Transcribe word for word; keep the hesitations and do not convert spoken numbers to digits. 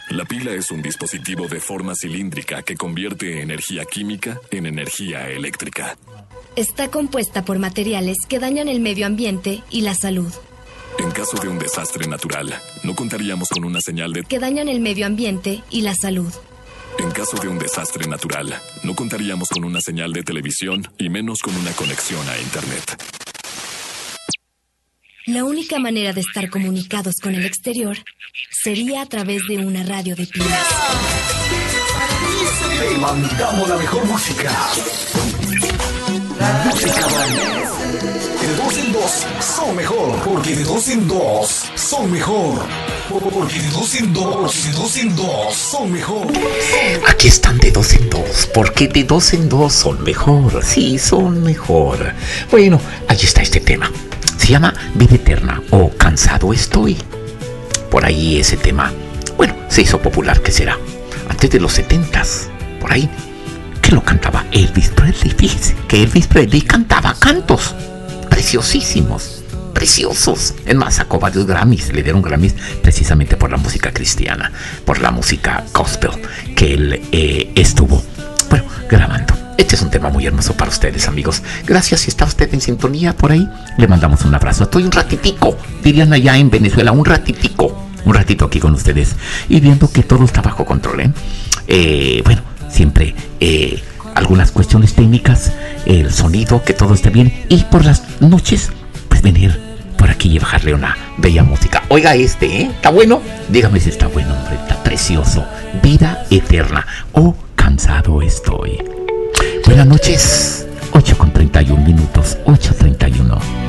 La pila es un dispositivo de forma cilíndrica que convierte energía química en energía eléctrica. Está compuesta por materiales que dañan el medio ambiente y la salud. En caso de un desastre natural, no contaríamos con una señal de... que dañan el medio ambiente y la salud. En caso de un desastre natural, no contaríamos con una señal de televisión y menos con una conexión a Internet. La única manera de estar comunicados con el exterior sería a través de una radio de pilas. Te mandamos la mejor música. La música de dos en dos son mejor, porque de dos en dos son mejor. Porque de dos en dos, de dos en dos son mejor. Aquí están de dos en dos, porque de dos en dos son mejor. Sí, son mejor. Bueno, allí está este tema. Se llama Vida Eterna o Cansado Estoy. Por ahí ese tema, bueno, se hizo popular, ¿qué será? Antes de los setentas, por ahí, que lo cantaba Elvis Presley. Fíjese que Elvis Presley cantaba cantos preciosísimos, preciosos. Es más, sacó varios Grammys, le dieron Grammys precisamente por la música cristiana, por la música gospel que él eh, estuvo, bueno, grabando. Este es un tema muy hermoso para ustedes, amigos. Gracias, si está usted en sintonía por ahí, le mandamos un abrazo. Estoy un ratitico, dirían allá en Venezuela, un ratitico, un ratito aquí con ustedes y viendo que todo está bajo control, ¿eh? Eh, bueno, siempre eh, algunas cuestiones técnicas, el sonido, que todo esté bien y por las noches, pues venir por aquí y bajarle una bella música. Oiga este, ¿eh? ¿Está bueno? Dígame si está bueno, hombre, está precioso. Vida Eterna o Cansado Estoy. Buenas noches, ocho con treinta y un minutos, ocho treinta y uno.